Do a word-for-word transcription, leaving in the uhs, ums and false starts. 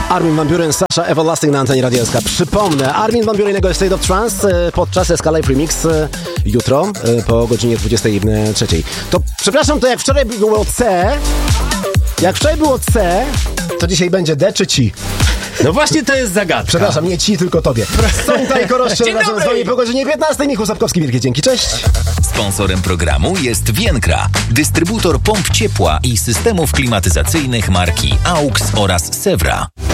Armin van Buuren, Sasha Everlasting na antenie Radia S K. Przypomnę, Armin van Buuren, jego State of Trance podczas S K Live Remix jutro po godzinie dwudziestej trzeciej. To przepraszam, to jak wczoraj było C, jak wczoraj było C, to dzisiaj będzie D czy ci? No właśnie to jest zagadka. Przepraszam, nie ci, tylko tobie. Są i Koroszczel razem z wami po godzinie piętnastej. Michał Sapkowski, wielkie dzięki, cześć. Sponsorem programu jest Vienkra, dystrybutor pomp ciepła i systemów klimatyzacyjnych marki A U X oraz Sewra.